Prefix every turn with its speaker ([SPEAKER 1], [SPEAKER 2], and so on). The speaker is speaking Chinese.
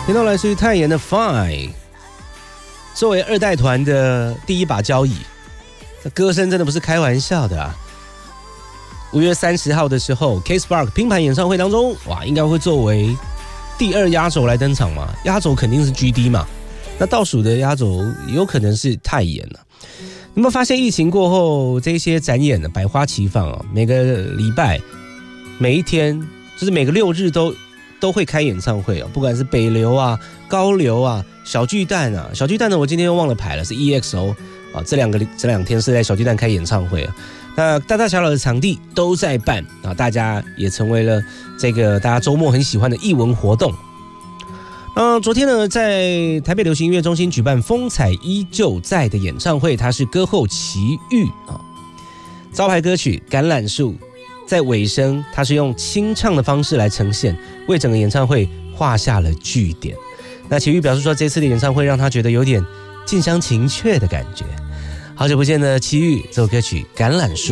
[SPEAKER 1] 听到来自于泰妍的 Fine， 作为二代团的第一把交椅，这歌声真的不是开玩笑的啊。5月30号的时候 ，K-Spark 拼盘演唱会当中，哇，应该会作为第二压轴来登场嘛？压轴肯定是 GD 嘛，那倒数的压轴有可能是泰妍了。有没有发现疫情过后，这些展演的百花齐放啊？每个礼拜、每一天，就是每个6日都会开演唱会啊，不管是北流啊、高流啊、小巨蛋啊。小巨蛋呢，我今天又忘了排了，是 EXO 啊。这两天是在小巨蛋开演唱会啊。那大大小小的场地都在办啊，大家也成为了这个大家周末很喜欢的艺文活动。昨天呢，在台北流行音乐中心举办风采依旧在的演唱会，它是歌后齐豫啊，招牌歌曲《橄榄树》在尾声，它是用清唱的方式来呈现，为整个演唱会画下了句点。那齐豫表示说，这次的演唱会让他觉得有点近乡情怯的感觉。好久不见的齐豫，这首歌曲《橄榄树》。